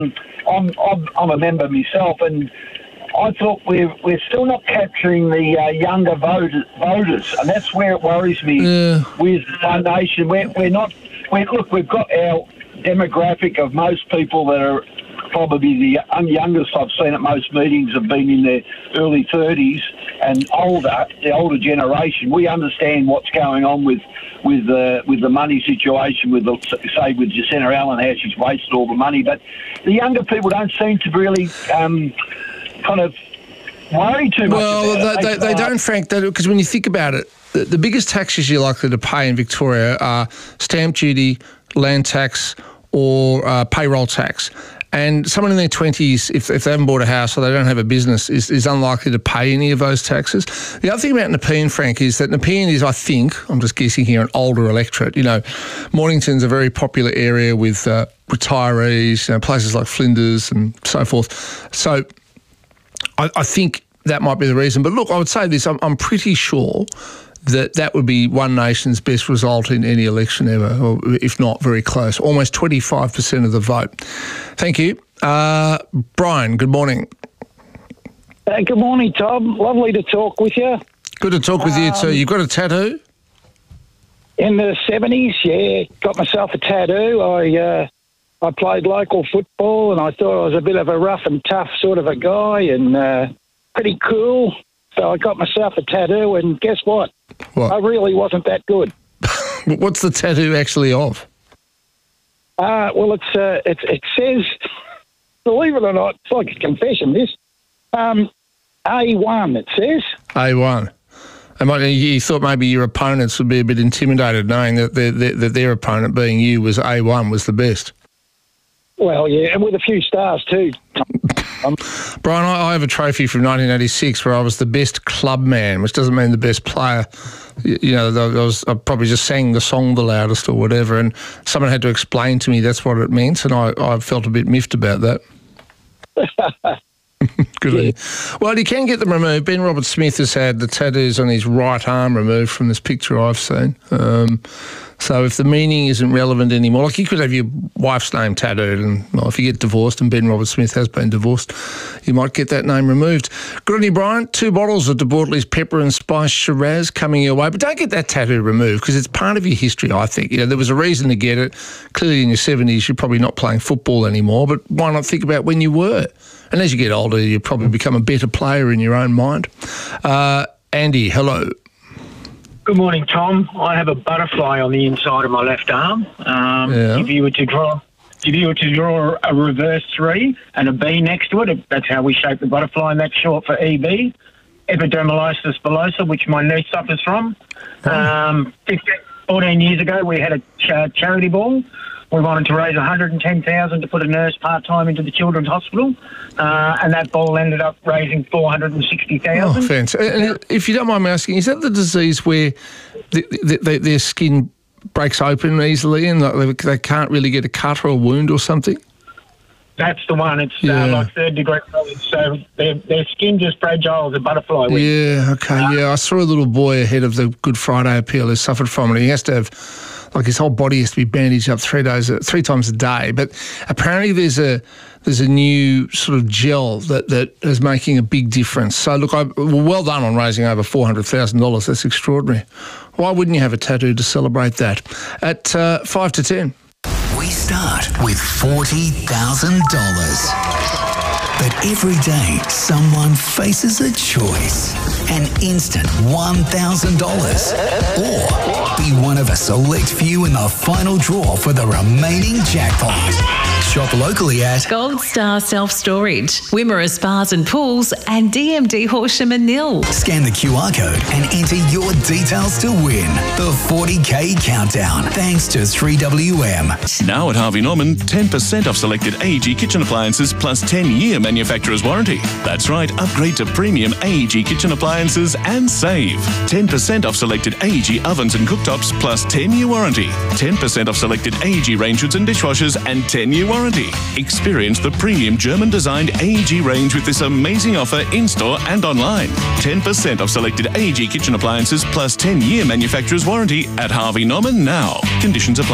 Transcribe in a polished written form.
I'm a member myself, and I thought we're still not capturing the younger voters, and that's where it worries me with One Nation. We're not. Look, we've got our demographic of most people that are probably the youngest I've seen at most meetings have been in their early 30s and older, the older generation. We understand what's going on with the money situation, with Jacinta Allen, how she's wasted all the money. But the younger people don't seem to really kind of worry too much about it. They don't, Frank, because when you think about it, the biggest taxes you're likely to pay in Victoria are stamp duty, land tax, or payroll tax. And someone in their 20s, if they haven't bought a house or they don't have a business, is unlikely to pay any of those taxes. The other thing about Nepean, Frank, is that Nepean is, I think, I'm just guessing here, an older electorate. You know, Mornington's a very popular area with retirees, places like Flinders and so forth. So I think that might be the reason. But look, I would say this, I'm pretty sure that would be One Nation's best result in any election ever, or if not very close. Almost 25% of the vote. Thank you. Brian, good morning. Good morning, Tom. Lovely to talk with you. Good to talk with you too. You've got a tattoo? In the 70s, yeah. Got myself a tattoo. I played local football and I thought I was a bit of a rough and tough sort of a guy and pretty cool. So I got myself a tattoo and guess what? What? I really wasn't that good. What's the tattoo actually of? Well, it says, believe it or not, it's like a confession, this. A1, it says. A1. And you thought maybe your opponents would be a bit intimidated knowing that their opponent, being you, was A1, was the best. Well, yeah, and with a few stars too. Brian, I have a trophy from 1986 where I was the best club man, which doesn't mean the best player. You know, I probably just sang the song the loudest or whatever, and someone had to explain to me that's what it meant, and I felt a bit miffed about that. Good on you. Well, you can get them removed. Ben Roberts-Smith has had the tattoos on his right arm removed from this picture I've seen. So if the meaning isn't relevant anymore, like you could have your wife's name tattooed, and if you get divorced, and Ben Roberts-Smith has been divorced, you might get that name removed. Good on you, Brian. 2 bottles of De Bortolys Pepper and Spice Shiraz coming your way, but don't get that tattoo removed because it's part of your history, I think. You know, there was a reason to get it. Clearly in your 70s, you're probably not playing football anymore, but why not think about when you were? And as you get older, you probably become a better player in your own mind. Andy, hello. Good morning, Tom. I have a butterfly on the inside of my left arm. If you were to draw a reverse 3 and a B next to it, that's how we shape the butterfly, and that's short for EB, epidermolysis bullosa, which my niece suffers from. 14 years ago, we had a charity ball. We wanted to raise $110,000 to put a nurse part-time into the Children's Hospital, and that ball ended up raising $460,000. Oh, fantastic. And if you don't mind me asking, is that the disease where their skin breaks open easily and they can't really get a cut or a wound or something? That's the one. It's like 3rd-degree burns, so their skin just fragile as a butterfly. Yeah, okay, yeah. I saw a little boy ahead of the Good Friday appeal who suffered from it. He has to have, like, his whole body has to be bandaged up 3 times a day. But apparently there's a new sort of gel that is making a big difference. So, look, well done on raising over $400,000. That's extraordinary. Why wouldn't you have a tattoo to celebrate that? At 5 to 10. We start with $40,000. But every day, someone faces a choice. An instant $1,000. Or be one of a select few in the final draw for the remaining jackpot. Shop locally at Gold Star Self-Storage, Wimmera Spas and Pools, and DMD Horsham and Nil. Scan the QR code and enter your details to win the 40K countdown. Thanks to 3WM. Now at Harvey Norman, 10% off selected AEG kitchen appliances plus 10-year manufacturer's warranty. That's right, upgrade to premium AEG kitchen appliances and save. 10% off selected AEG ovens and cooktops plus 10-year warranty. 10% off selected AEG range hoods and dishwashers and 10-year warranty. Experience the premium German-designed AEG range with this amazing offer in-store and online. 10% off selected AEG kitchen appliances plus 10-year manufacturer's warranty at Harvey Norman now. Conditions apply.